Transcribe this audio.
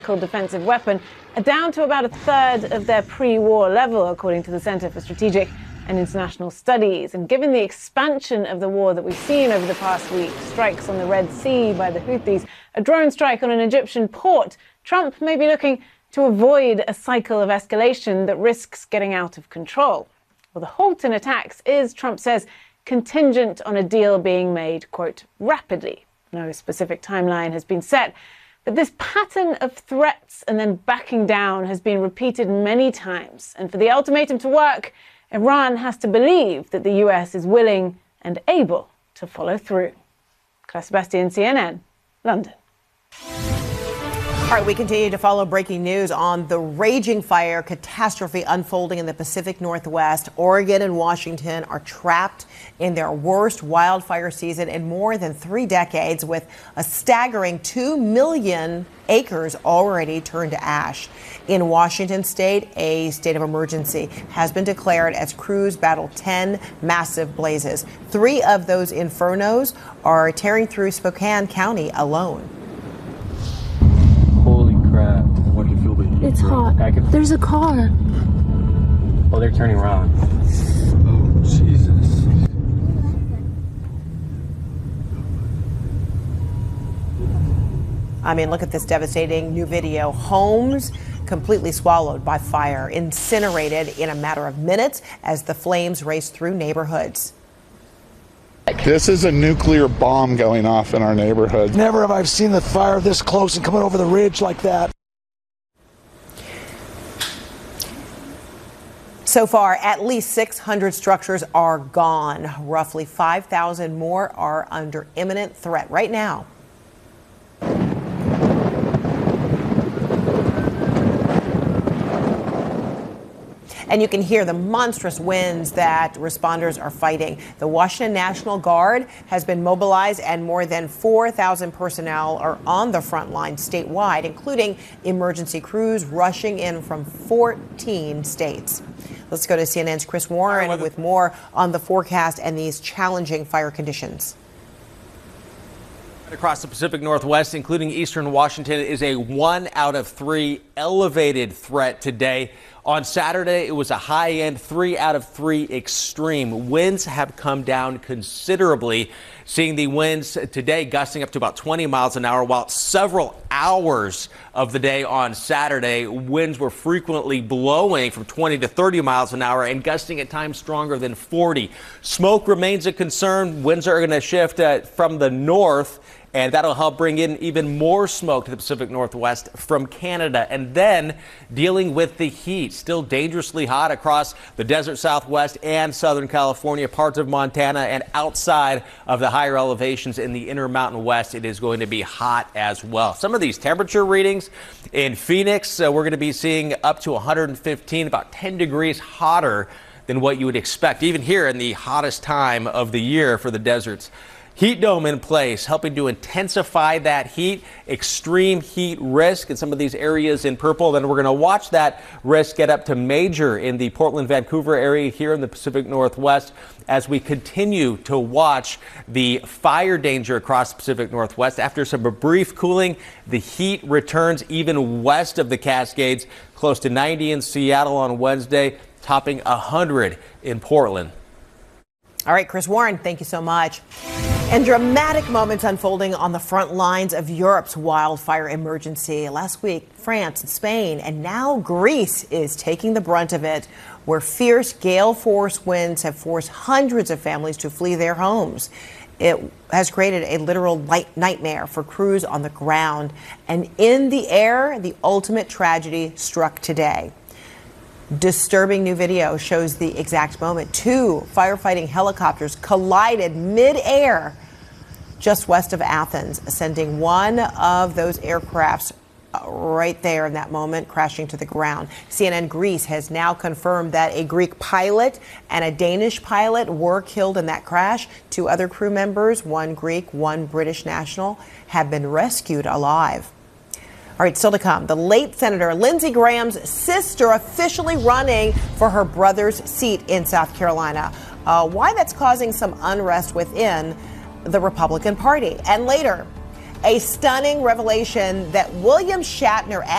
defensive weapon are down to about a third of their pre-war level, according to the Center for Strategic and International Studies. And given the expansion of the war that we've seen over the past week, strikes on the Red Sea by the Houthis, a drone strike on an Egyptian port, Trump may be looking to avoid a cycle of escalation that risks getting out of control. Well, the halt in attacks is, Trump says, contingent on a deal being made, quote, rapidly. No specific timeline has been set. But this pattern of threats and then backing down has been repeated many times. And for the ultimatum to work, Iran has to believe that the US is willing and able to follow through. Claire Sebastian, CNN, London. All right, we continue to follow breaking news on the raging fire catastrophe unfolding in the Pacific Northwest. Oregon and Washington are trapped in their worst wildfire season in more than 3 decades, with a staggering 2 million acres already turned to ash. In Washington state, a state of emergency has been declared as crews battle 10 massive blazes. 3 of those infernos are tearing through Spokane County alone. Crap. What do you feel the heat? It's hot. There's a car. Oh, they're turning around. Oh, Jesus. I mean, look at this devastating new video. Homes completely swallowed by fire, incinerated in a matter of minutes as the flames race through neighborhoods. This is a nuclear bomb going off in our neighborhood. Never have I seen the fire this close and coming over the ridge like that. So far, at least 600 structures are gone. Roughly 5,000 more are under imminent threat right now. And you can hear the monstrous winds that responders are fighting. The Washington National Guard has been mobilized, and more than 4,000 personnel are on the front line statewide, including emergency crews rushing in from 14 states. Let's go to CNN's Chris Warren with more on the forecast and these challenging fire conditions. Across the Pacific Northwest, including eastern Washington, is a 1 out of 3 elevated threat today. On Saturday, it was a high-end 3 out of 3 extreme. Winds have come down considerably, seeing the winds today gusting up to about 20 miles an hour, while several hours of the day on Saturday, winds were frequently blowing from 20 to 30 miles an hour and gusting at times stronger than 40. Smoke remains a concern. Winds are going to shift from the north, and that'll help bring in even more smoke to the Pacific Northwest from Canada. And then dealing with the heat, still dangerously hot across the desert Southwest and Southern California, parts of Montana, and outside of the higher elevations in the Intermountain West, it is going to be hot as well. Some of these temperature readings in Phoenix, we're going to be seeing up to 115, about 10 degrees hotter than what you would expect, even here in the hottest time of the year for the deserts. Heat dome in place, helping to intensify that heat, extreme heat risk in some of these areas in purple. Then we're going to watch that risk get up to major in the Portland, Vancouver area here in the Pacific Northwest as we continue to watch the fire danger across the Pacific Northwest. After some brief cooling, the heat returns even west of the Cascades, close to 90 in Seattle on Wednesday, topping 100 in Portland. All right, Chris Warren, thank you so much. And dramatic moments unfolding on the front lines of Europe's wildfire emergency. Last week, France and Spain, and now Greece is taking the brunt of it, where fierce gale force winds have forced hundreds of families to flee their homes. It has created a literal nightmare for crews on the ground. And in the air, the ultimate tragedy struck today. Disturbing new video shows the exact moment. 2 firefighting helicopters collided mid-air just west of Athens, sending one of those aircrafts right there in that moment, crashing to the ground. CNN Greece has now confirmed that a Greek pilot and a Danish pilot were killed in that crash. 2 other crew members, one Greek, one British national, have been rescued alive. All right, still to come, the late Senator Lindsey Graham's sister officially running for her brother's seat in South Carolina. Why that's causing some unrest within the Republican Party. And later, A stunning revelation that William Shatner